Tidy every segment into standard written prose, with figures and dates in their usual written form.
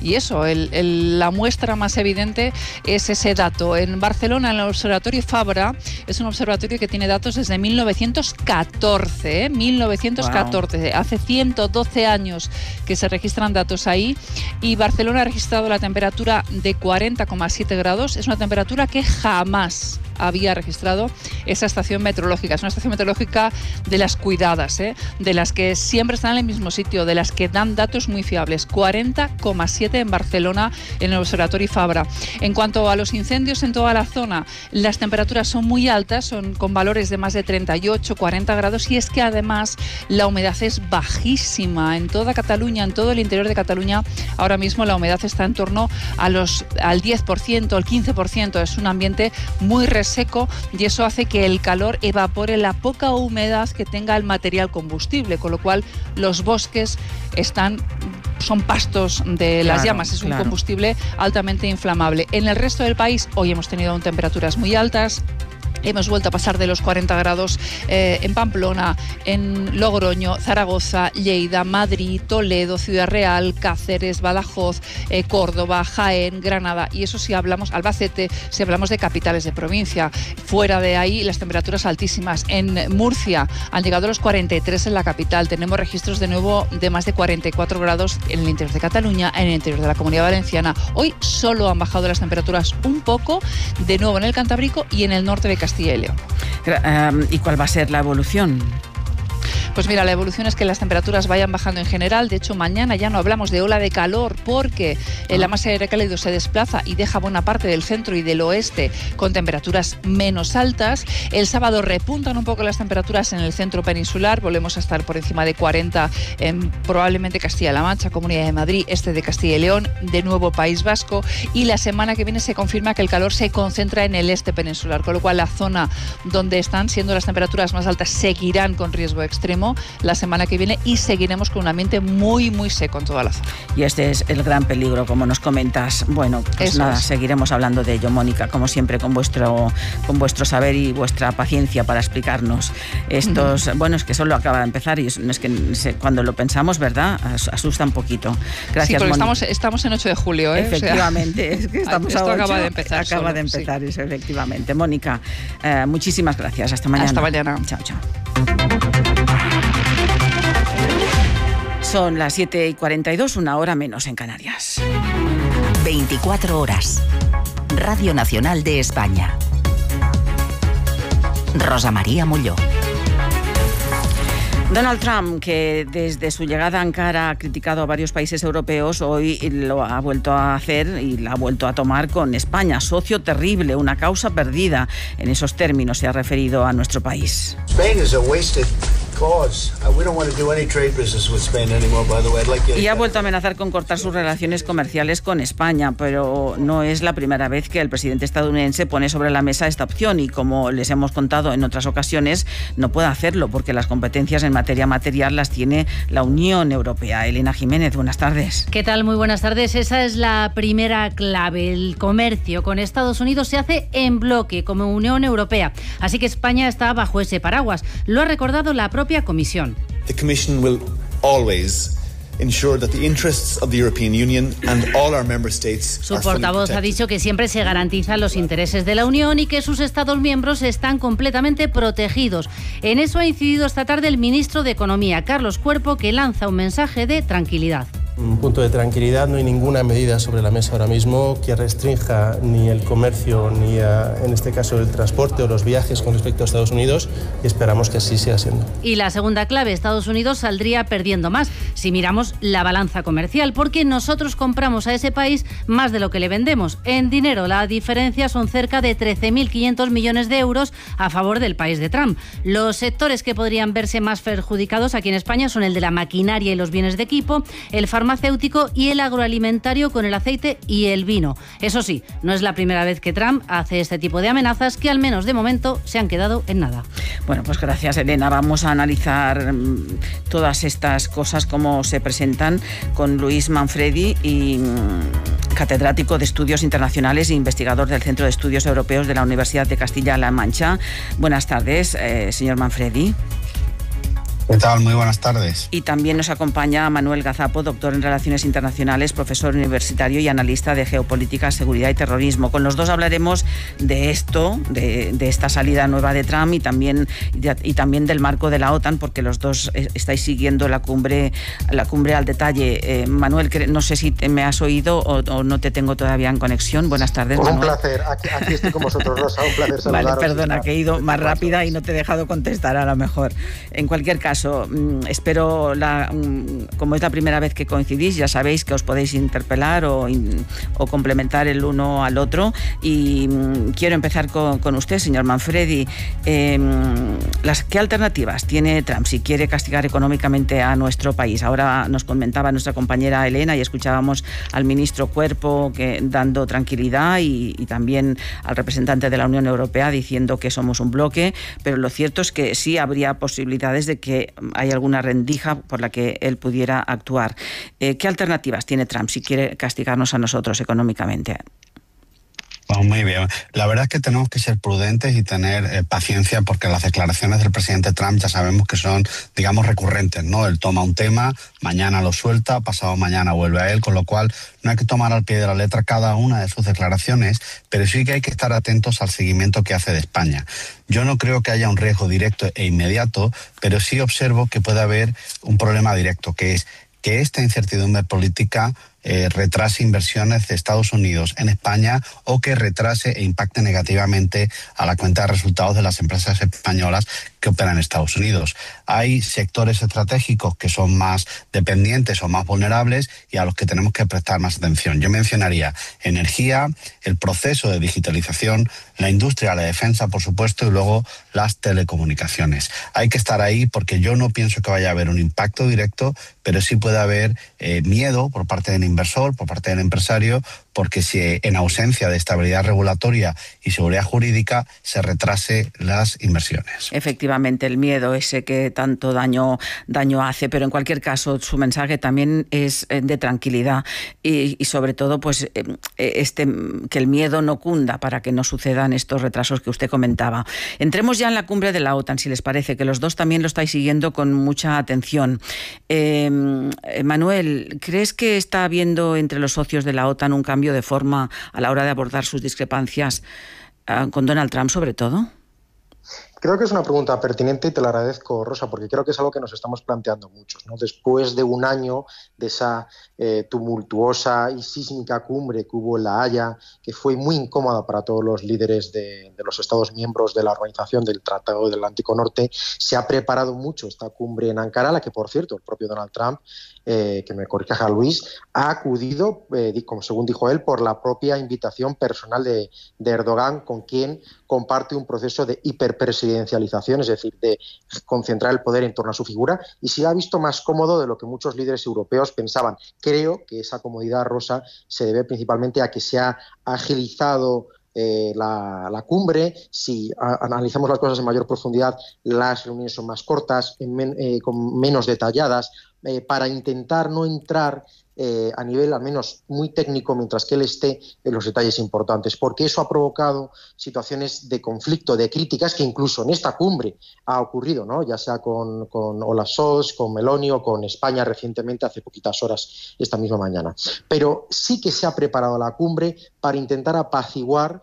Y eso, la muestra más evidente es ese dato. En Barcelona, en el Observatorio Fabra, es un observatorio que tiene datos desde 1914, 1914. Wow. Hace 112 años que se registran datos ahí, y Barcelona ha registrado la temperatura de 40,7 grados. Es una temperatura que jamás había registrado esa estación meteorológica. Es una estación meteorológica de las cuidadas, de las que siempre están en el mismo sitio, de las que dan datos muy fiables. 40,7 en Barcelona, en el Observatorio Fabra. En cuanto a los incendios en toda la zona, las temperaturas son muy altas, son con valores de más de 38, 40 grados, y es que además la humedad es bajísima en toda Cataluña, en todo el interior de Cataluña. Ahora mismo la humedad está en torno al 10%, al 15%. Es un ambiente muy seco, y eso hace que el calor evapore la poca humedad que tenga el material combustible, con lo cual los bosques son pastos de las llamas. Es un combustible altamente inflamable. En el resto del país hoy hemos tenido temperaturas muy altas. Hemos vuelto a pasar de los 40 grados en Pamplona, en Logroño, Zaragoza, Lleida, Madrid, Toledo, Ciudad Real, Cáceres, Badajoz, Córdoba, Jaén, Granada, y eso si hablamos, Albacete, si hablamos de capitales de provincia. Fuera de ahí, las temperaturas altísimas. En Murcia han llegado a los 43 en la capital. Tenemos registros de nuevo de más de 44 grados en el interior de Cataluña, en el interior de la Comunidad Valenciana. Hoy solo han bajado las temperaturas un poco, de nuevo en el Cantábrico y en el norte de Castilla y León. ¿Y cuál va a ser la evolución? Pues mira, la evolución es que las temperaturas vayan bajando en general. De hecho, mañana ya no hablamos de ola de calor, porque la masa de aire cálido se desplaza y deja buena parte del centro y del oeste con temperaturas menos altas. El sábado repuntan un poco las temperaturas en el centro peninsular. Volvemos a estar por encima de 40 en probablemente Castilla-La Mancha, Comunidad de Madrid, este de Castilla y León, de nuevo País Vasco. Y la semana que viene se confirma que el calor se concentra en el este peninsular, con lo cual la zona donde están siendo las temperaturas más altas seguirán con riesgo extremo la semana que viene, y seguiremos con un ambiente muy, muy seco en toda la zona. Y este es el gran peligro, como nos comentas. Bueno, pues eso nada, seguiremos hablando de ello, Mónica, como siempre, con vuestro saber y vuestra paciencia para explicarnos estos... Bueno, es que solo acaba de empezar, y es que cuando lo pensamos, ¿verdad?, asusta un poquito. Gracias, sí, porque estamos en 8 de julio, ¿eh? Efectivamente, es que estamos esto a 8, acaba de empezar. Acaba de empezar, sí. Eso, efectivamente. Mónica, muchísimas gracias. Hasta mañana. Hasta mañana. Chao, chao. Son las 7:42, 1 hora menos en Canarias. 24 horas. Radio Nacional de España. Rosa María Molló. Donald Trump, que desde su llegada a Ankara ha criticado a varios países europeos, hoy lo ha vuelto a hacer y la ha vuelto a tomar con España. Socio terrible, una causa perdida. En esos términos se ha referido a nuestro país. Y ha vuelto a amenazar con cortar sus relaciones comerciales con España, pero no es la primera vez que el presidente estadounidense pone sobre la mesa esta opción, y como les hemos contado en otras ocasiones, no puede hacerlo porque las competencias en materia material las tiene la Unión Europea. Elena Jiménez, buenas tardes. ¿Qué tal? Muy buenas tardes. Esa es la primera clave. El comercio con Estados Unidos se hace en bloque como Unión Europea, así que España está bajo ese paraguas. Lo ha recordado la propia Comisión. The Commission will always ensure that the interests of the European Union and all our member states Su portavoz ha dicho que siempre se garantizan los intereses de la Unión y que sus Estados miembros están completamente protegidos. En eso ha incidido esta tarde el ministro de Economía, Carlos Cuerpo, que lanza un mensaje de tranquilidad. Un punto de tranquilidad, no hay ninguna medida sobre la mesa ahora mismo que restrinja ni el comercio ni en este caso el transporte o los viajes con respecto a Estados Unidos, y esperamos que así siga siendo. Y la segunda clave, Estados Unidos saldría perdiendo más si miramos la balanza comercial, porque nosotros compramos a ese país más de lo que le vendemos. En dinero, la diferencia son cerca de 13.500 millones de euros a favor del país de Trump. Los sectores que podrían verse más perjudicados aquí en España son el de la maquinaria y los bienes de equipo, el farmacéutico y el agroalimentario con el aceite y el vino. Eso sí, no es la primera vez que Trump hace este tipo de amenazas, que al menos de momento se han quedado en nada. Bueno, pues gracias, Elena. Vamos a analizar todas estas cosas, cómo se presentan, con Luis Manfredi, catedrático de Estudios Internacionales e investigador del Centro de Estudios Europeos de la Universidad de Castilla-La Mancha. Buenas tardes, señor Manfredi. ¿Qué tal? Muy buenas tardes. Y también nos acompaña Manuel Gazapo, doctor en Relaciones Internacionales, profesor universitario y analista de geopolítica, seguridad y terrorismo. Con los dos hablaremos de esto, de esta salida nueva de Trump y también del marco de la OTAN, porque los dos estáis siguiendo la cumbre al detalle. Manuel, no sé si me has oído o no te tengo todavía en conexión. Buenas tardes, Manuel. Un placer. Aquí estoy con vosotros, Rosa. Un placer saludaros. Vale, perdona, que he ido más rápida y no te he dejado contestar a lo mejor. En cualquier caso, espero, como es la primera vez que coincidís, ya sabéis que os podéis interpelar o complementar el uno al otro. Y quiero empezar con usted, señor Manfredi. ¿Qué alternativas tiene Trump si quiere castigar económicamente a nuestro país? Ahora nos comentaba nuestra compañera Elena y escuchábamos al ministro Cuerpo dando tranquilidad y también al representante de la Unión Europea diciendo que somos un bloque, pero lo cierto es que sí habría posibilidades de que hay alguna rendija por la que él pudiera actuar. ¿Qué alternativas tiene Trump si quiere castigarnos a nosotros económicamente? Muy bien. La verdad es que tenemos que ser prudentes y tener paciencia, porque las declaraciones del presidente Trump ya sabemos que son, digamos, recurrentes, ¿no? Él toma un tema, mañana lo suelta, pasado mañana vuelve a él, con lo cual no hay que tomar al pie de la letra cada una de sus declaraciones, pero sí que hay que estar atentos al seguimiento que hace de España. Yo no creo que haya un riesgo directo e inmediato, pero sí observo que puede haber un problema directo, que es que esta incertidumbre política retrase inversiones de Estados Unidos en España o que retrase e impacte negativamente a la cuenta de resultados de las empresas españolas que operan en Estados Unidos. Hay sectores estratégicos que son más dependientes o más vulnerables y a los que tenemos que prestar más atención. Yo mencionaría energía, el proceso de digitalización, la industria, la defensa, por supuesto, y luego las telecomunicaciones. Hay que estar ahí porque yo no pienso que vaya a haber un impacto directo, pero sí puede haber miedo por parte del inversor, por parte del empresario, porque si en ausencia de estabilidad regulatoria y seguridad jurídica se retrase las inversiones. Efectivamente, el miedo ese que tanto daño hace, pero en cualquier caso su mensaje también es de tranquilidad y sobre todo pues que el miedo no cunda para que no sucedan estos retrasos que usted comentaba. Entremos ya en la cumbre de la OTAN, si les parece, que los dos también lo estáis siguiendo con mucha atención. Manuel, ¿crees que está habiendo entre los socios de la OTAN un cambio de forma a la hora de abordar sus discrepancias con Donald Trump, sobre todo? Creo que es una pregunta pertinente y te la agradezco, Rosa, porque creo que es algo que nos estamos planteando muchos, ¿no? Después de un año de esa tumultuosa y sísmica cumbre que hubo en La Haya, que fue muy incómoda para todos los líderes de los Estados miembros de la organización del Tratado del Atlántico Norte, se ha preparado mucho esta cumbre en Ankara, a la que, por cierto, el propio Donald Trump, que me corrija Luis, ha acudido, como según dijo él, por la propia invitación personal de Erdogan, con quien comparte un proceso de hiperpresidencialización, es decir, de concentrar el poder en torno a su figura, y se ha visto más cómodo de lo que muchos líderes europeos pensaban. Creo que esa comodidad, Rosa, se debe principalmente a que se ha agilizado la cumbre. Si analizamos las cosas en mayor profundidad, las reuniones son más cortas, menos detalladas, para intentar no entrar a nivel al menos muy técnico mientras que él esté en los detalles importantes, porque eso ha provocado situaciones de conflicto, de críticas que incluso en esta cumbre ha ocurrido, ¿no? Ya sea con Olaf Scholz, con Meloni o con España recientemente, hace poquitas horas, esta misma mañana. Pero sí que se ha preparado la cumbre para intentar apaciguar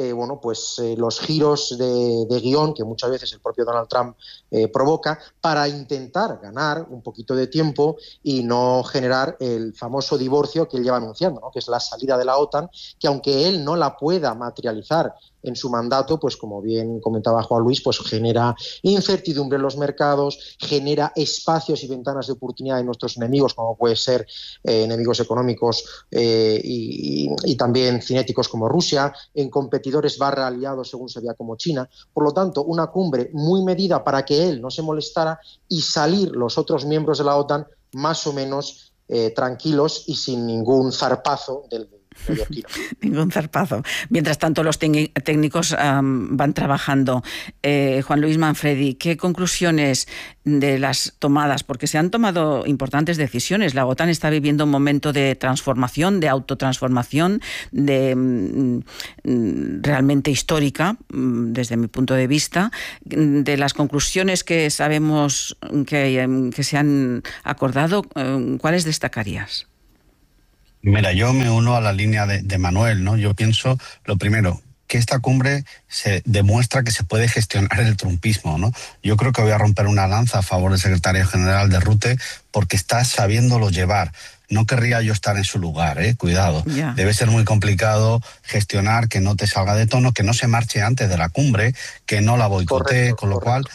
los giros de guión que muchas veces el propio Donald Trump provoca, para intentar ganar un poquito de tiempo y no generar el famoso divorcio que él lleva anunciando, ¿no? Que es la salida de la OTAN, que aunque él no la pueda materializar en su mandato, pues como bien comentaba Juan Luis, pues genera incertidumbre en los mercados, genera espacios y ventanas de oportunidad en nuestros enemigos, como puede ser enemigos económicos y también cinéticos como Rusia, en competidores / aliados según se vea como China. Por lo tanto, una cumbre muy medida para que él no se molestara y salir los otros miembros de la OTAN más o menos tranquilos y sin ningún zarpazo del neoyorquino. Ningún zarpazo. Mientras tanto, los técnicos van trabajando. Juan Luis Manfredi, ¿qué conclusiones de las tomadas? Porque se han tomado importantes decisiones. La OTAN está viviendo un momento de transformación, de autotransformación, realmente histórica, desde mi punto de vista. De las conclusiones que sabemos que se han acordado, ¿cuáles destacarías? Mira, yo me uno a la línea de Manuel, ¿no? Yo pienso, lo primero, que esta cumbre se demuestra que se puede gestionar el trumpismo, ¿no? Yo creo que voy a romper una lanza a favor del secretario general de Rutte porque está sabiéndolo llevar. No querría yo estar en su lugar, cuidado. Yeah. Debe ser muy complicado gestionar que no te salga de tono, que no se marche antes de la cumbre, que no la boicotee, con lo cual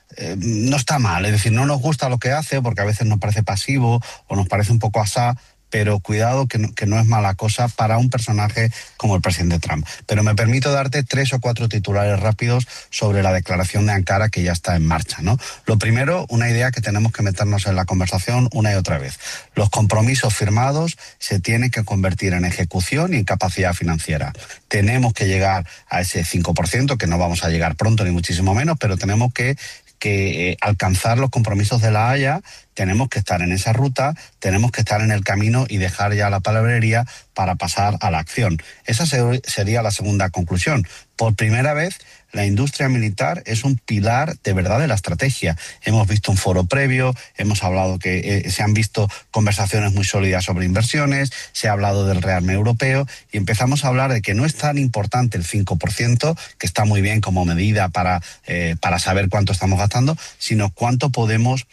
no está mal. Es decir, no nos gusta lo que hace porque a veces nos parece pasivo o nos parece un poco asá, pero cuidado que no es mala cosa para un personaje como el presidente Trump. Pero me permito darte 3 o 4 titulares rápidos sobre la declaración de Ankara que ya está en marcha, ¿no? Lo primero, una idea que tenemos que meternos en la conversación una y otra vez. Los compromisos firmados se tienen que convertir en ejecución y en capacidad financiera. Tenemos que llegar a ese 5%, que no vamos a llegar pronto ni muchísimo menos, pero tenemos que alcanzar los compromisos de La Haya. Tenemos que estar en esa ruta, tenemos que estar en el camino y dejar ya la palabrería para pasar a la acción. Esa sería la segunda conclusión. Por primera vez, la industria militar es un pilar de verdad de la estrategia. Hemos visto un foro previo, hemos hablado que se han visto conversaciones muy sólidas sobre inversiones, se ha hablado del rearme europeo y empezamos a hablar de que no es tan importante el 5%, que está muy bien como medida para saber cuánto estamos gastando, sino cuánto podemos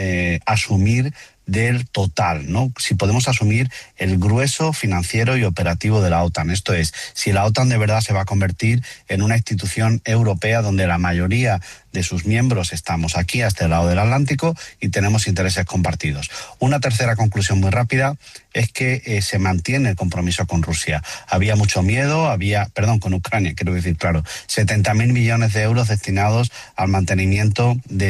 asumir del total, ¿no? Si podemos asumir el grueso financiero y operativo de la OTAN. Esto es, si la OTAN de verdad se va a convertir en una institución europea donde la mayoría de sus miembros estamos aquí a este lado del Atlántico y tenemos intereses compartidos. Una tercera conclusión muy rápida es que se mantiene el compromiso con Rusia. Había mucho miedo, con Ucrania, quiero decir, claro, 70.000 millones de euros destinados al mantenimiento de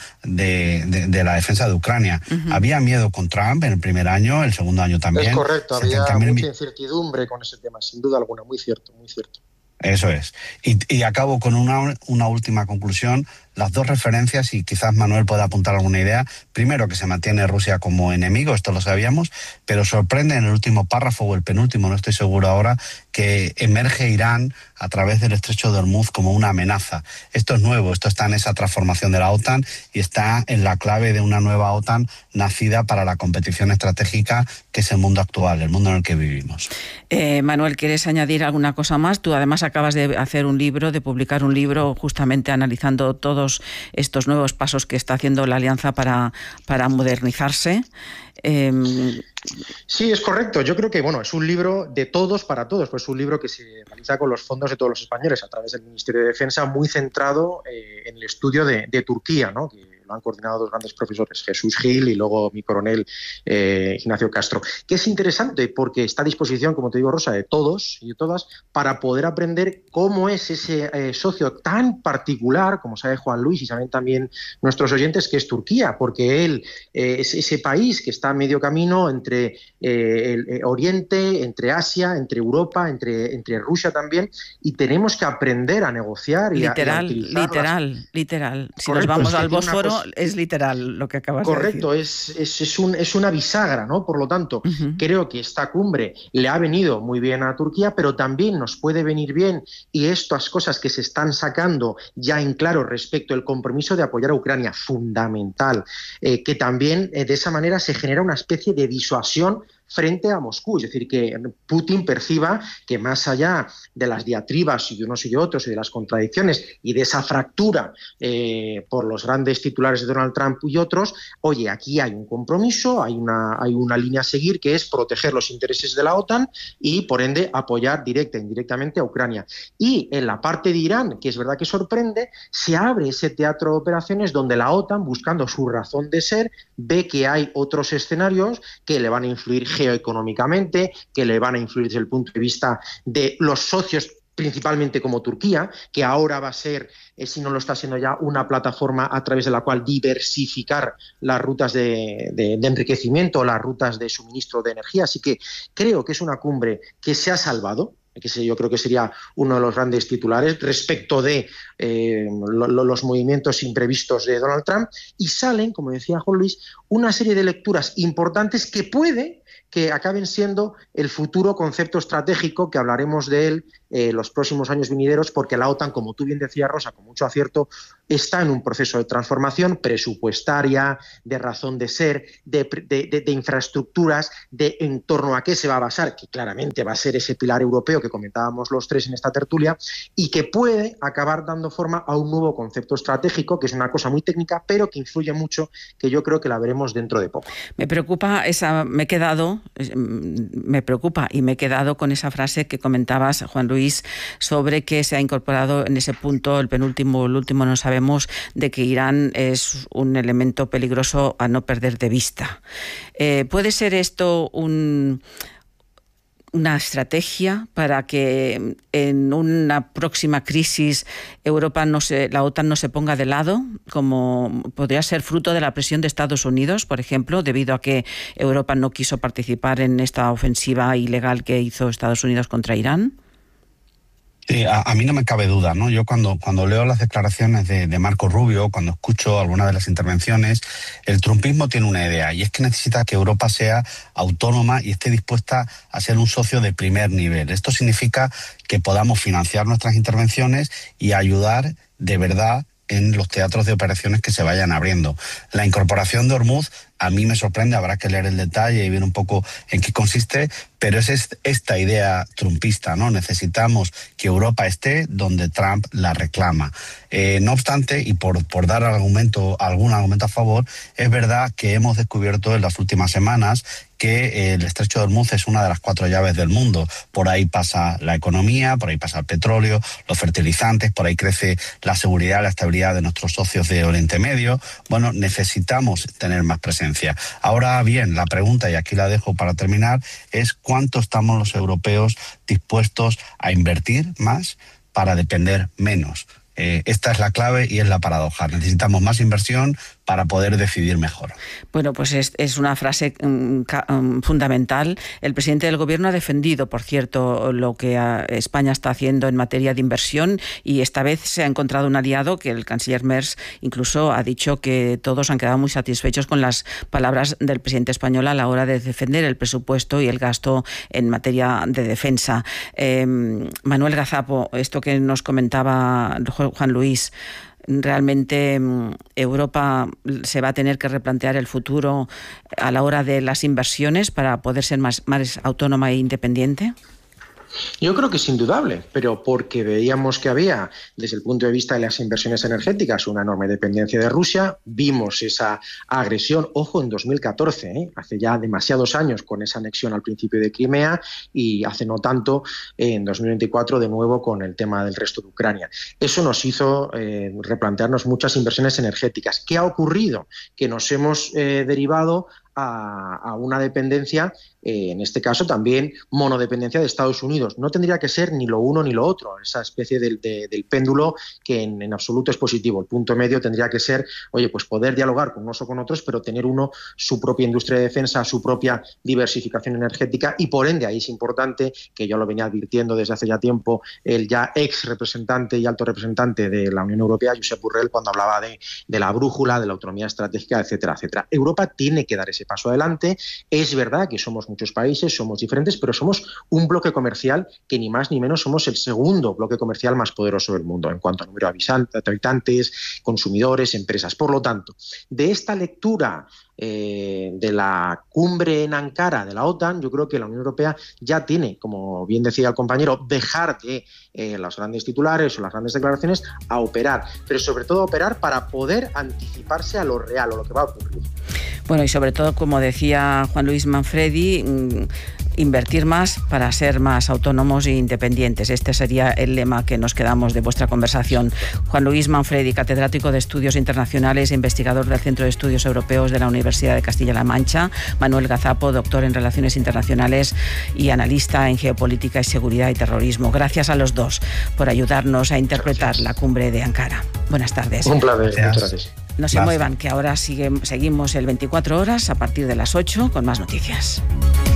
la defensa de Ucrania. Uh-huh. Había miedo con Trump en el primer año, el segundo año también. Es correcto, había mucha incertidumbre con ese tema, sin duda alguna, muy cierto, muy cierto. Eso es. Y acabo con una última conclusión. Las 2 referencias, y quizás Manuel pueda apuntar alguna idea. Primero, que se mantiene Rusia como enemigo, esto lo sabíamos, pero sorprende en el último párrafo o el penúltimo, no estoy seguro ahora, que emerge Irán a través del estrecho de Hormuz como una amenaza. Esto es nuevo, esto está en esa transformación de la OTAN y está en la clave de una nueva OTAN nacida para la competición estratégica, que es el mundo actual, el mundo en el que vivimos. Manuel, ¿quieres añadir alguna cosa más? Tú además acabas de publicar un libro justamente analizando todos estos nuevos pasos que está haciendo la Alianza para modernizarse. Sí, es correcto. Yo creo que es un libro de todos para todos, pues un libro que se realiza con los fondos de todos los españoles a través del Ministerio de Defensa, muy centrado en el estudio de Turquía, ¿no? Que lo han coordinado 2 grandes profesores, Jesús Gil y luego mi coronel Ignacio Castro, que es interesante porque está a disposición, como te digo, Rosa, de todos y de todas, para poder aprender cómo es ese socio tan particular, como sabe Juan Luis y saben también nuestros oyentes, que es Turquía, porque él es ese país que está a medio camino entre el Oriente, entre Asia, entre Europa, entre Rusia también, y tenemos que aprender a negociar y a utilizar literal. Si nos vamos al Bósforo, es literal lo que acabas de decir. Correcto, es una bisagra, ¿no? Por lo tanto, creo que esta cumbre le ha venido muy bien a Turquía, pero también nos puede venir bien, y estas cosas que se están sacando ya en claro respecto al compromiso de apoyar a Ucrania, fundamental, que también de esa manera se genera una especie de disuasión frente a Moscú, es decir, que Putin perciba que más allá de las diatribas y de unos y de otros y de las contradicciones y de esa fractura por los grandes titulares de Donald Trump y otros, oye, aquí hay un compromiso, hay una línea a seguir, que es proteger los intereses de la OTAN y, por ende, apoyar directa e indirectamente a Ucrania. Y en la parte de Irán, que es verdad que sorprende, se abre ese teatro de operaciones donde la OTAN, buscando su razón de ser, ve que hay otros escenarios que le van a influir geoeconómicamente, que le van a influir desde el punto de vista de los socios principalmente como Turquía, que ahora va a ser, si no lo está siendo ya, una plataforma a través de la cual diversificar las rutas de enriquecimiento, las rutas de suministro de energía. Así que creo que es una cumbre que se ha salvado, que yo creo que sería uno de los grandes titulares respecto de los movimientos imprevistos de Donald Trump, y salen, como decía Juan Luis, una serie de lecturas importantes que puede que acaben siendo el futuro concepto estratégico, que hablaremos de él los próximos años venideros, porque la OTAN, como tú bien decías, Rosa, con mucho acierto, está en un proceso de transformación presupuestaria, de razón de ser, de infraestructuras, de en torno a qué se va a basar, que claramente va a ser ese pilar europeo que comentábamos los tres en esta tertulia, y que puede acabar dando forma a un nuevo concepto estratégico, que es una cosa muy técnica, pero que influye mucho, que yo creo que la veremos dentro de poco. Me preocupa y me he quedado con esa frase que comentabas, Juan Luis, sobre que se ha incorporado en ese punto, el último no sabemos, de que Irán es un elemento peligroso a no perder de vista. ¿Puede ser esto una estrategia para que en una próxima crisis la OTAN no se ponga de lado, como podría ser fruto de la presión de Estados Unidos, por ejemplo, debido a que Europa no quiso participar en esta ofensiva ilegal que hizo Estados Unidos contra Irán? Sí, a mí no me cabe duda, ¿no? Yo cuando leo las declaraciones de Marco Rubio, cuando escucho algunas de las intervenciones, el trumpismo tiene una idea, y es que necesita que Europa sea autónoma y esté dispuesta a ser un socio de primer nivel. Esto significa que podamos financiar nuestras intervenciones y ayudar de verdad en los teatros de operaciones que se vayan abriendo. La incorporación de Hormuz a mí me sorprende, habrá que leer el detalle y ver un poco en qué consiste, pero es esta idea trumpista, ¿no? Necesitamos que Europa esté donde Trump la reclama. No obstante, y por dar algún argumento a favor, es verdad que hemos descubierto en las últimas semanas que el estrecho de Hormuz es una de las 4 llaves del mundo. Por ahí pasa la economía, por ahí pasa el petróleo, los fertilizantes, por ahí crece la seguridad, la estabilidad de nuestros socios de Oriente Medio. Bueno, necesitamos tener más presencia. Ahora bien, la pregunta, y aquí la dejo para terminar, es ¿cuánto estamos los europeos dispuestos a invertir más para depender menos? Esta es la clave y es la paradoja. Necesitamos más inversión para poder decidir mejor. Bueno, pues es una frase fundamental. El presidente del Gobierno ha defendido, por cierto, lo que España está haciendo en materia de inversión, y esta vez se ha encontrado un aliado, que el canciller Merz incluso ha dicho que todos han quedado muy satisfechos con las palabras del presidente español a la hora de defender el presupuesto y el gasto en materia de defensa. Manuel Gazapo, esto que nos comentaba Juan Luis, ¿realmente Europa se va a tener que replantear el futuro a la hora de las inversiones para poder ser más autónoma e independiente? Yo creo que es indudable, pero porque veíamos que había, desde el punto de vista de las inversiones energéticas, una enorme dependencia de Rusia. Vimos esa agresión, ojo, en 2014, hace ya demasiados años, con esa anexión al principio de Crimea, y hace no tanto, en 2024, de nuevo con el tema del resto de Ucrania. Eso nos hizo replantearnos muchas inversiones energéticas. ¿Qué ha ocurrido? Que nos hemos derivado a una dependencia, en este caso también monodependencia de Estados Unidos. No tendría que ser ni lo uno ni lo otro, esa especie del péndulo que en absoluto es positivo. El punto medio tendría que ser, pues poder dialogar con unos o con otros, pero tener uno su propia industria de defensa, su propia diversificación energética, y por ende ahí es importante, que yo lo venía advirtiendo desde hace ya tiempo, el ya ex representante y alto representante de la Unión Europea, Josep Borrell, cuando hablaba de la brújula, de la autonomía estratégica, etcétera, etcétera. Europa tiene que dar ese paso adelante. Es verdad que somos muchos países, somos diferentes, pero somos un bloque comercial que ni más ni menos somos el segundo bloque comercial más poderoso del mundo en cuanto a número de habitantes, consumidores, empresas. Por lo tanto, de esta lectura de la cumbre en Ankara de la OTAN, yo creo que la Unión Europea ya tiene, como bien decía el compañero, dejar de los grandes titulares o las grandes declaraciones a operar, pero sobre todo a operar para poder anticiparse a lo real o lo que va a ocurrir. Bueno, y sobre todo, como decía Juan Luis Manfredi, invertir más para ser más autónomos e independientes. Este sería el lema que nos quedamos de vuestra conversación. Juan Luis Manfredi, catedrático de Estudios Internacionales e investigador del Centro de Estudios Europeos de la Universidad de Castilla-La Mancha. Manuel Gazapo, doctor en Relaciones Internacionales y analista en Geopolítica y Seguridad y Terrorismo. Gracias a los dos por ayudarnos a interpretar la cumbre de Ankara. Buenas tardes. Un placer, muchas gracias. No se muevan, que ahora seguimos el 24 horas a partir de las 8 con más noticias.